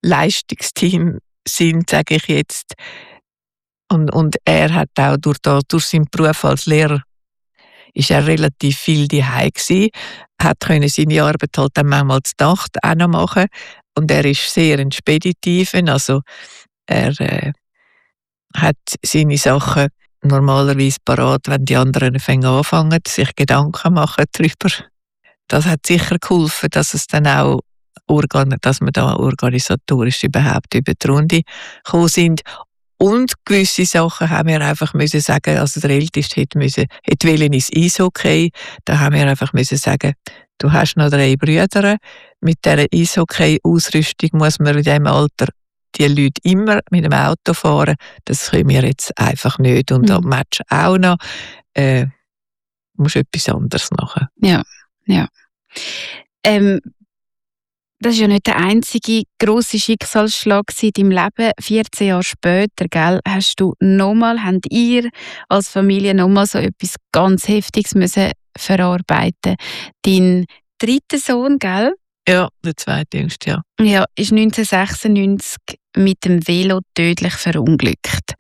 Leistungsteam sind, sage ich jetzt. Und er hat auch durch seinen Beruf als Lehrer ist er relativ viel daheim gsi, hat können seine Arbeit halt dann manchmal zur Nacht auch noch machen. Und er ist sehr ein Speditiven, also er hat seine Sachen normalerweise parat, wenn die anderen anfangen, sich Gedanken machen darüber. Das hat sicher geholfen, dass es dann auch dass wir da organisatorisch überhaupt über die Runde gekommen sind. Und gewisse Sachen haben wir einfach müssen sagen, also der Älteste hätte wollen ins Eishockey, da haben wir einfach müssen sagen, du hast noch 3 Brüder, mit dieser Eishockey-Ausrüstung muss man in diesem Alter die Leute immer mit dem Auto fahren, das können wir jetzt einfach nicht. Und am Match auch noch, musst etwas anderes machen. Ja. Das war ja nicht der einzige grosse Schicksalsschlag in deinem Leben. 14 Jahre später, gell, habt ihr als Familie nochmal so etwas ganz Heftiges müssen verarbeiten. Dein 3. Sohn, gell? Ja, der 2. jüngste, ja. Ja, ist 1996 mit dem Velo tödlich verunglückt.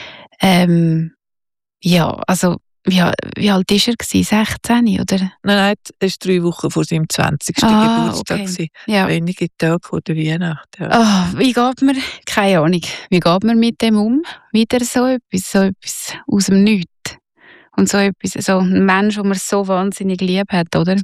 Wie alt war er? 16, oder? Nein, das war 3 Wochen vor seinem 20. Geburtstag. Okay. Ja. Wenige Tage vor der Weihnacht. Ja. Keine Ahnung, wie geht man mit dem um? Wieder so etwas aus dem Nichts. Und so etwas, so ein Mensch, den man so wahnsinnig lieb hat, oder?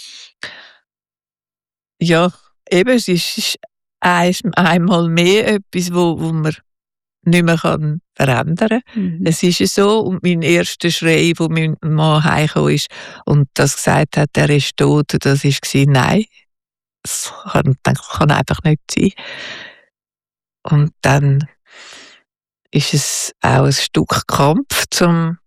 Ja, eben, es ist einmal mehr etwas, wo man nicht mehr verändern kann. Es ist so, und mein erster Schrei, wo mein Mann heimgekommen ist und das gesagt hat, er ist tot, das war, nein, das kann einfach nicht sein. Und dann ist es auch ein Stück Kampf, um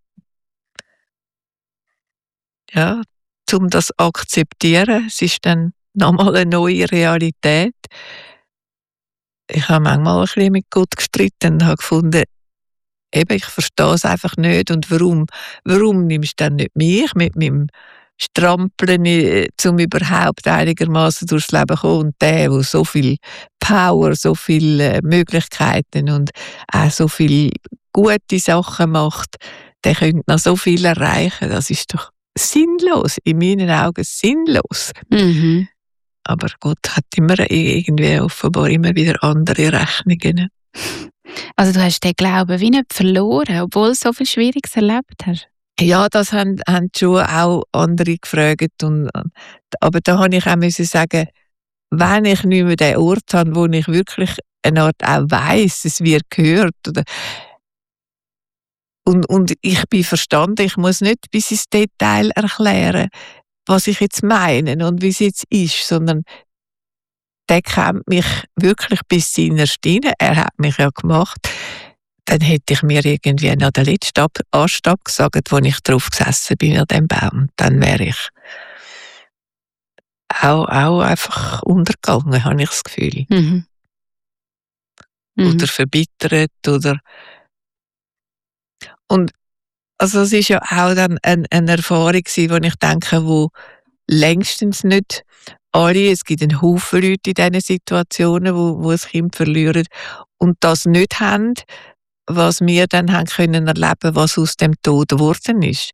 das zu akzeptieren. Es ist dann nochmal eine neue Realität. Ich habe manchmal ein bisschen mit Gott gestritten und habe gefunden, ich verstehe es einfach nicht. Und warum nimmst du dann nicht mich mit meinem Strampeln, um überhaupt einigermaßen durchs Leben zu kommen? Und der so viel Power, so viele Möglichkeiten und auch so viele gute Sachen macht, der könnte noch so viel erreichen. Das ist doch sinnlos, in meinen Augen sinnlos. Aber Gott hat irgendwie offenbar immer wieder andere Rechnungen. Also du hast den Glauben wie nicht verloren, obwohl du so viel Schwieriges erlebt hast? Ja, das haben schon auch andere gefragt. Aber da habe ich auch müssen sagen, wenn ich nicht mehr den Ort habe, wo ich wirklich eine Art auch weiss, es wird gehört. Und ich bin verstanden, ich muss nicht bis ins Detail erklären, was ich jetzt meine und wie es jetzt ist, sondern der kennt mich wirklich bis innerst rein. Er hat mich ja gemacht. Dann hätte ich mir irgendwie noch den letzten Ast abgesagt, wo ich drauf gesessen bin an dem Baum. Dann wäre ich auch einfach untergegangen, habe ich das Gefühl. Oder verbittert oder. Und also es ist ja auch dann eine Erfahrung gewesen, wo ich denke, wo längstens nicht alle, es gibt einen Haufen Leute in diesen Situationen, wo ein Kind verlieren und das nicht haben, was wir dann haben können erleben, was aus dem Tod geworden ist.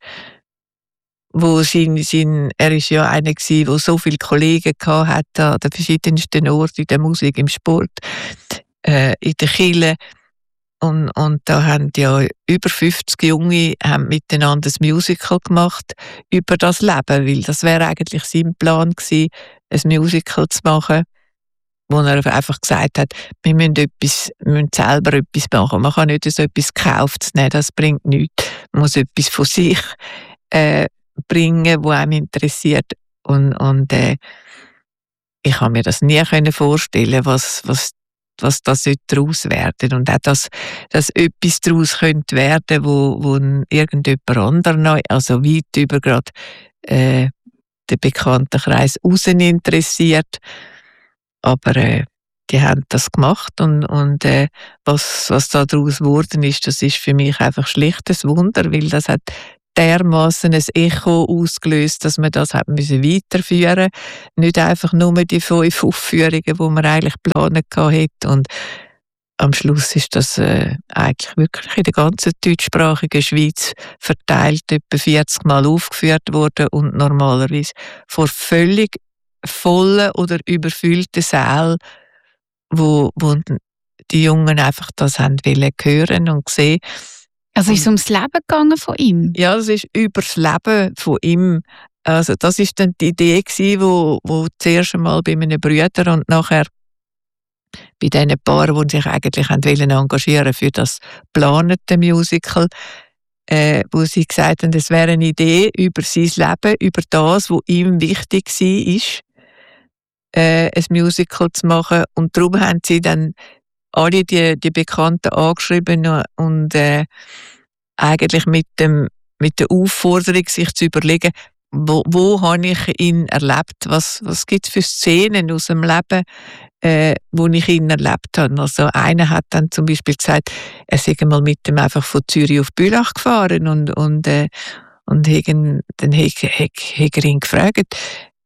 Er ist ja einer gewesen, der so viele Kollegen hatte an den verschiedensten Orten, in der Musik, im Sport, in der Kirche. Und da haben ja über 50 Junge haben miteinander ein Musical gemacht über das Leben, weil das wäre eigentlich sein Plan gewesen, ein Musical zu machen, wo er einfach gesagt hat, wir müssen selber etwas machen. Man kann nicht so etwas gekauft nehmen, das bringt nichts. Man muss etwas von sich bringen, was einem interessiert. Und ich kann mir das nie vorstellen, was das daraus werden und auch, dass etwas daraus könnte werden, wo irgendjemand anderes noch, also weit über gerade den Bekanntenkreis raus interessiert. Aber die haben das gemacht und was da daraus geworden ist, das ist für mich einfach schlicht ein Wunder, weil das hat dermaßen ein Echo ausgelöst, dass man das hat müssen weiterführen. Nicht einfach nur die 5 Aufführungen, die man eigentlich geplant hatte. Und am Schluss ist das eigentlich wirklich in der ganzen deutschsprachigen Schweiz verteilt etwa 40 Mal aufgeführt worden und normalerweise vor völlig vollen oder überfüllten Sälen, wo die Jungen einfach das haben wollen hören und sehen. Also ist es ums Leben gegangen von ihm? Ja, es ist über das Leben von ihm. Also das ist dann die Idee gewesen, wo zuerst einmal bei meinen Brüdern und nachher bei diesen Paaren, die sich eigentlich engagieren für das geplante Musical, wo sie gesagt haben, es wäre eine Idee über sein Leben, über das, was ihm wichtig war, ein Musical zu machen. Und darum haben sie dann alle die Bekannten angeschrieben und eigentlich mit der Aufforderung, sich zu überlegen, wo habe ich ihn erlebt, was gibt es für Szenen aus dem Leben, wo ich ihn erlebt habe. Also einer hat dann zum Beispiel gesagt, er sei mal mit dem einfach von Zürich auf Bülach gefahren und dann hat er ihn gefragt,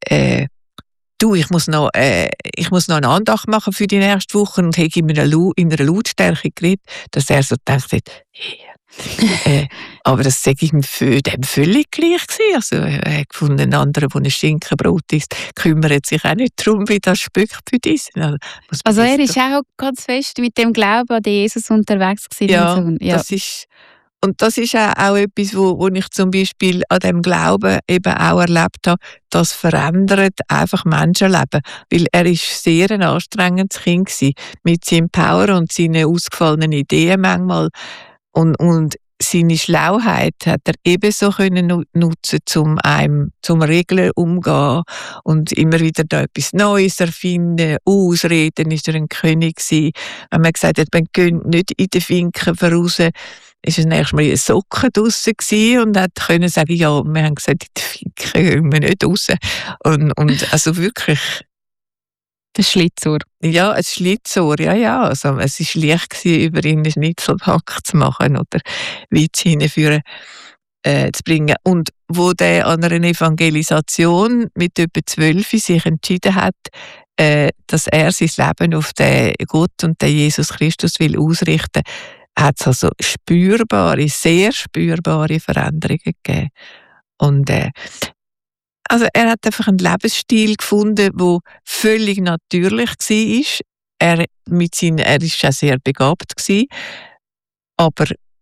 du, ich muss noch eine Andacht machen für die nächste Woche und habe ihm in einer Lautstärke geredet, dass er so gedacht hat, hey, aber das sei ihm für dem völlig gleich gewesen. Also er hat gefunden, ein anderer, der ein Schinkenbrot isst, kümmert sich auch nicht darum, wie das Spöck für dies. Also er ist auch ganz fest mit dem Glauben an Jesus unterwegs gewesen. Ja, und so. Ja. Das ist auch etwas, wo ich zum Beispiel an dem Glauben eben auch erlebt habe, das verändert einfach Menschenleben. Weil er ist sehr ein anstrengendes Kind gewesen, mit seinem Power und seinen ausgefallenen Ideen manchmal. Und seine Schlauheit hat er ebenso können nutzen, zum Regeln umgehen und immer wieder da etwas Neues erfinden, ausreden, ist er ein König gewesen. Wenn man gesagt hat, man geht nicht in den Finken voraus, ist es nächstes Mal in Socken draussen gewesen und hat können sagen, ja, wir haben gesagt, in den Finken gehen wir nicht raus. Und also wirklich. Das Schlitzohr. Ja, ein Schlitzohr, ja. Also, es war leicht gewesen, über ihn einen Schnitzelhack zu machen oder Witz hineinführen zu bringen. Und wo der an einer Evangelisation mit etwa 12 sich entschieden hat, dass er sein Leben auf den Gott und den Jesus Christus will ausrichten, hat es also sehr spürbare Veränderungen gegeben. Und also er hat einfach einen Lebensstil gefunden, der völlig natürlich war. Er war auch sehr begabt gewesen, aber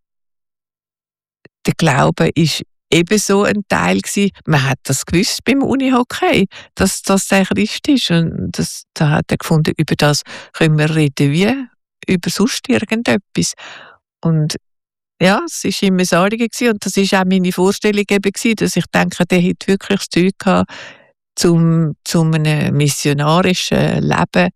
der Glaube war ebenso ein Teil gewesen. Man hat das gewusst beim Unihockey, dass das der Christ ist. Und da hat er gefunden, über das können wir reden wie über sonst irgendetwas. Und ja, es war ihm ein Anliegen gewesen. Und das war auch meine Vorstellung eben gewesen, dass ich denke, der hätte wirklich das Zeug gehabt, zum einem missionarischen Leben.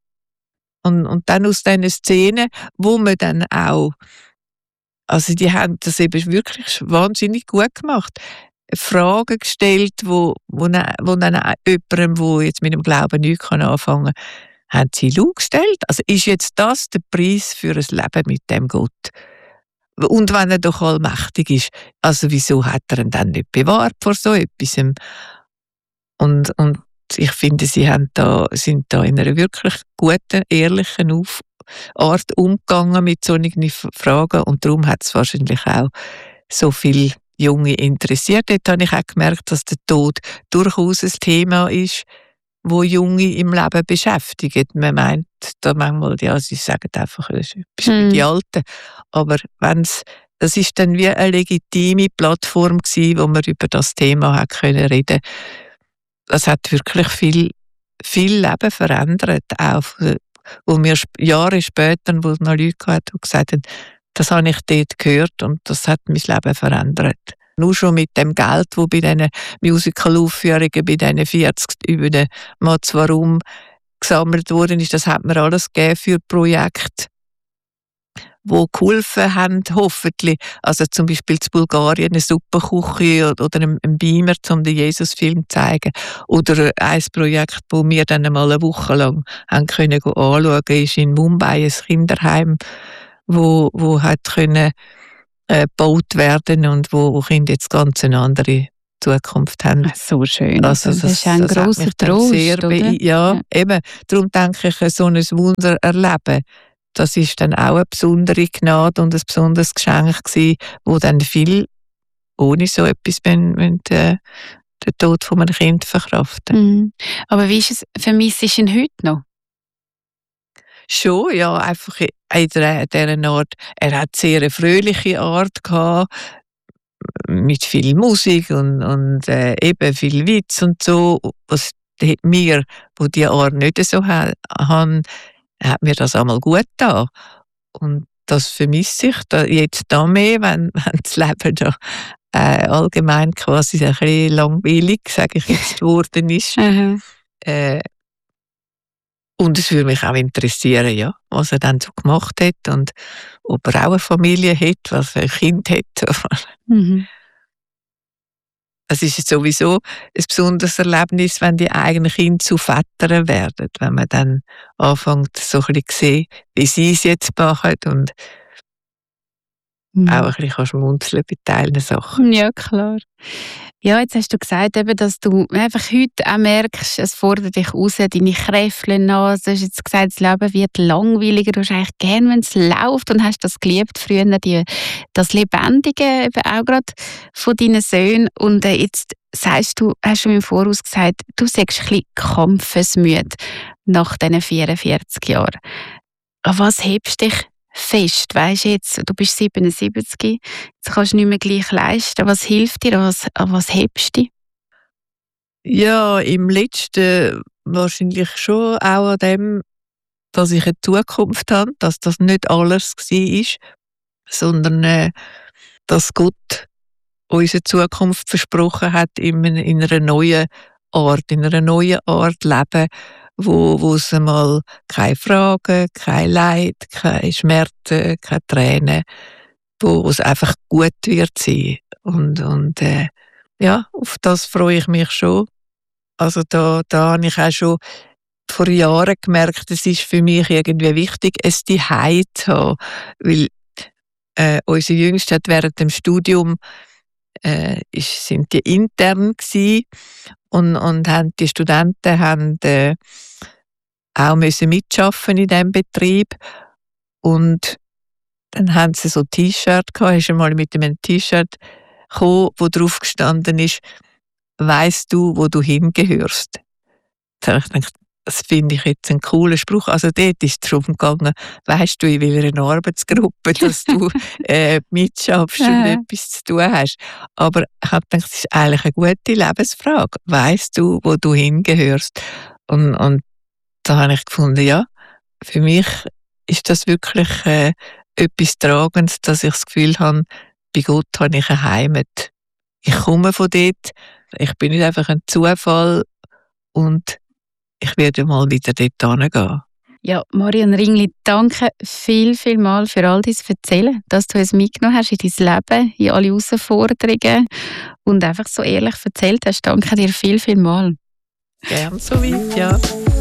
Und dann aus diesen Szenen, wo man dann auch, also die haben das eben wirklich wahnsinnig gut gemacht. Fragen gestellt, wo dann jemandem, der jetzt mit dem Glauben nichts anfangen kann, haben sie gestellt. Also ist jetzt das der Preis für ein Leben mit dem Gott? Und wenn er doch allmächtig ist, also wieso hat er ihn dann nicht bewahrt vor so etwas? Und ich finde, sie sind da in einer wirklich guten, ehrlichen Art umgegangen mit solchen Fragen und darum hat es wahrscheinlich auch so viele Junge interessiert. Dort habe ich auch gemerkt, dass der Tod durchaus ein Thema ist, wo Junge im Leben beschäftigt. Man meint da manchmal, ja, sie sagen einfach, das ist etwas für die Alten. Aber das ist dann wie eine legitime Plattform gewesen, wo man über das Thema hat können reden. Das hat wirklich viel Leben verändert, auch wo wir Jahre später, wo es noch Leute hatten, die gesagt haben, das habe ich dort gehört und das hat mein Leben verändert. Nur schon mit dem Geld, das bei diesen Musical-Aufführungen, bei diesen 40 über den Mats Warum gesammelt worden ist, das hat mir alles gegeben für Projekte, die geholfen haben, hoffentlich. Also zum Beispiel in Bulgarien eine Suppenküche oder einen Beamer, um den Jesus-Film zu zeigen. Oder ein Projekt, das wir dann einmal eine Woche lang haben können anschauen, ist in Mumbai ein Kinderheim, wo hat können gebaut werden und wo Kinder jetzt ganz eine andere Zukunft haben. So schön. Also das ist ein grosser Trost, oder? Ja, eben. Darum denke ich, so ein Wunder erleben, das ist dann auch eine besondere Gnade und ein besonderes Geschenk gewesen, wo dann viel ohne so etwas, wenn den Tod von einem Kind verkraften. Aber wie ist es, vermisst du ihn heute noch? Schon, ja, einfach in dieser Art. Er hat sehr eine fröhliche Art gehabt, mit viel Musik und eben viel Witz und so. Was mir, wo die Art nicht so haben, hat mir das einmal gut getan. Und das vermisse ich jetzt da mehr, wenn das Leben da allgemein quasi ein bisschen langweilig, sage ich jetzt, geworden ist. Und es würde mich auch interessieren, ja, was er dann so gemacht hat und ob er auch eine Familie hat, was er ein Kind hat. Es ist sowieso ein besonderes Erlebnis, wenn die eigenen Kinder zu Vätern werden, wenn man dann anfängt, so ein bisschen zu sehen, wie sie es jetzt machen und auch ein bisschen schmunzeln bei Teilen Sachen. Ja, klar. Ja, jetzt hast du gesagt, eben, dass du einfach heute auch merkst, es fordert dich raus, deine Kräfte nach. Du hast jetzt gesagt, das Leben wird langweiliger. Du hast eigentlich gerne, wenn es läuft und hast das geliebt früher, das Lebendige eben auch gerade von deinen Söhnen. Und jetzt sagst du, hast du im Voraus gesagt, du sagst ein bisschen kampfesmüde nach diesen 44 Jahren. An was hebst du dich fest? Weisst jetzt, du bist 77, jetzt kannst du nicht mehr gleich leisten. Was hilft dir? An was hebst du? Ja, im Letzten wahrscheinlich schon auch an dem, dass ich eine Zukunft habe, dass das nicht alles war, sondern dass Gott unsere Zukunft versprochen hat in einer neuen Art leben, wo es einmal keine Fragen, kein Leid, keine Schmerzen, keine Tränen, wo es einfach gut wird sein. Und ja, auf das freue ich mich schon. Also da habe ich auch schon vor Jahren gemerkt, es ist für mich irgendwie wichtig, es Zuhause zu haben, weil unser Jüngster hat während dem Studium sind die intern gewesen und die Studenten haben auch müssen mitschaffen in diesem Betrieb und dann haben sie so T-Shirt gehabt, ist einmal mit einem T-Shirt gekommen, wo drauf gestanden ist, «Weisst du, wo du hingehörst?» Da habe ich gedacht, das finde ich jetzt einen coolen Spruch. Also dort ist es darum gegangen, weisst du, in welcher Arbeitsgruppe, dass du mitschaffst und etwas zu tun hast. Aber ich habe gedacht, das ist eigentlich eine gute Lebensfrage. Weisst du, wo du hingehörst? Und da habe ich gefunden, ja, für mich ist das wirklich etwas Tragendes, dass ich das Gefühl habe, bei Gott habe ich eine Heimat. Ich komme von dort, ich bin nicht einfach ein Zufall und ich werde mal wieder dort hingehen. Ja, Marion Ringli, danke viel mal für all dein Erzählen, dass du es mitgenommen hast in dein Leben, in alle Herausforderungen und einfach so ehrlich erzählt hast. Danke dir viel mal. Gern so weit, ja.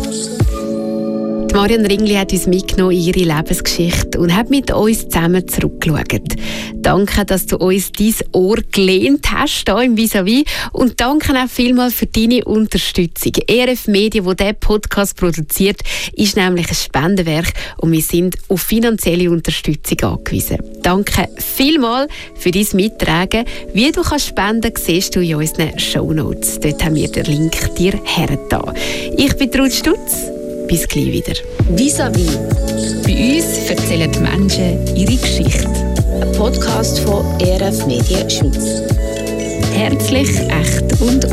Marion Ringli hat uns mitgenommen in ihre Lebensgeschichte und hat mit uns zusammen zurückgeschaut. Danke, dass du uns dein Ohr gelehnt hast, hier im Vis-à-vis. Und danke auch vielmals für deine Unterstützung. ERF Media, wo diesen Podcast produziert, ist nämlich ein Spendenwerk und wir sind auf finanzielle Unterstützung angewiesen. Danke vielmals für dein Mittragen. Wie du kannst spenden, siehst du in unseren Shownotes. Dort haben wir den Link dir hergetan. Ich bin Ruth Stutz. Bis gleich wieder. Vis-à-vis. Bei uns erzählen die Menschen ihre Geschichte. Ein Podcast von ERF Media Schweiz. Herzlich, echt und